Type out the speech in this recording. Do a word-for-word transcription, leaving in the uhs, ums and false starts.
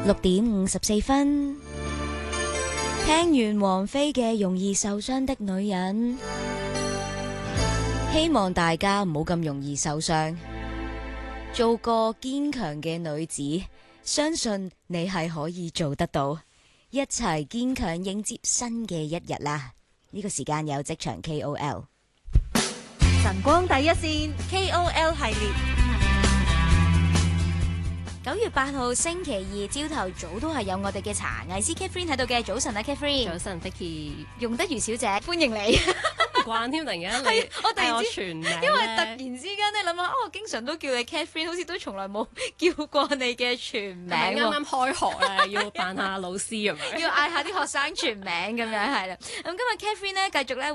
六點五十四分，聽完王菲嘅《容易受傷的女人》，希望大家唔好咁容易受傷，做個堅強嘅女子，相信你係可以做得到，一齊堅強迎接新嘅一日啦！呢個時間有職場 K O L， 晨光第一線 K O L 系列。 九月八號星期二朝頭早都係有我哋嘅茶藝師 Catherine 喺度嘅。早晨啊 Catherine。 早晨 Vicky。 容德如小姐，歡迎你。 唔慣添，突然間你我突然之我全名， 因為突然之間咧諗下，哦，我經常都叫你 Catherine， 好似都從來冇叫過你嘅全名。 啱啱開學啊，要扮下老師咁樣， 要嗌下啲學生全名咁樣係啦。咁今日 Catherine 咧繼續咧。